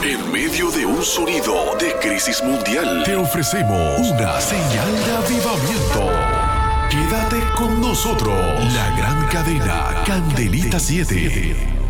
En medio de un sonido de crisis mundial, te ofrecemos una señal de avivamiento. Quédate con nosotros. La gran cadena Candelita 7.